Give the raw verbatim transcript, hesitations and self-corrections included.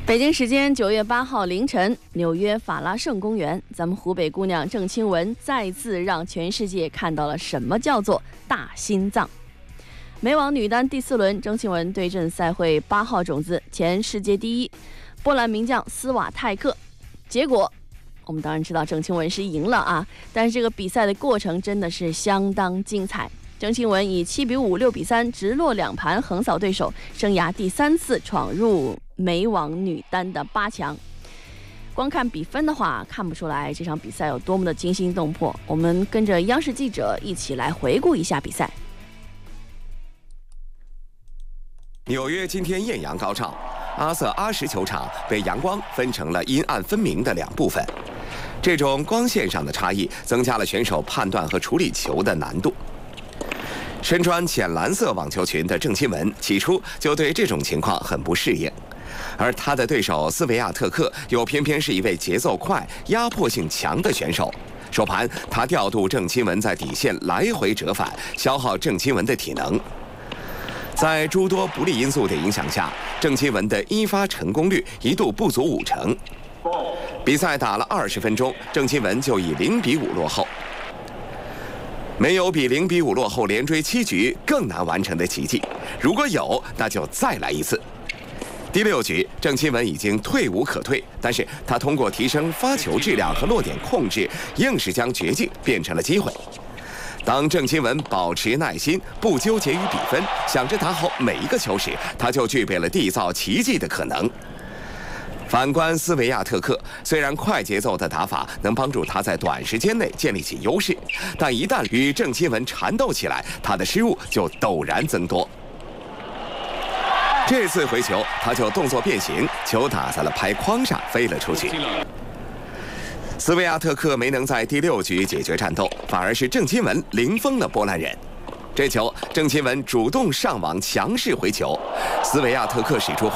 北京时间九月八号凌晨，纽约法拉盛公园，咱们湖北姑娘郑钦文再次让全世界看到了什么叫做大心脏。美网女单第四轮，郑钦文对阵赛会八号种子、前世界第一波兰名将斯瓦泰克。结果，我们当然知道郑钦文是赢了啊，但是这个比赛的过程真的是相当精彩。郑钦文以七比五、六比三直落两盘横扫对手，生涯第三次闯入美网女单的八强。光看比分的话，看不出来这场比赛有多么的惊心动魄。我们跟着央视记者一起来回顾一下比赛。 纽约今天艳阳高照，阿瑟阿什球场被阳光分成了阴暗分明的两部分，这种光线上的差异增加了选手判断和处理球的难度。身穿浅蓝色网球裙的郑钦文起初就对这种情况很不适应，而他的对手斯维亚特克又偏偏是一位节奏快、压迫性强的选手。首盘他调度郑钦文在底线来回折返，消耗郑钦文的体能。在诸多不利因素的影响下，郑钦文的一发成功率一度不足五成。比赛打了二十分钟，郑钦文就以零比五落后。没有比零比五落后连追七局更难完成的奇迹，如果有，那就再来一次。第六局，郑钦文已经退无可退，但是他通过提升发球质量和落点控制，硬是将绝境变成了机会。当郑钦文保持耐心，不纠结于比分，想着打好每一个球时，他就具备了缔造奇迹的可能。反观斯维亚特克，虽然快节奏的打法能帮助他在短时间内建立起优势，但一旦与郑钦文缠斗起来，他的失误就陡然增多。这次回球，他就动作变形，球打在了拍框上，飞了出去。斯维亚特克没能在第六局解决战斗，反而是郑钦文零封了波兰人。这球，郑钦文主动上网强势回球，斯维亚特克使出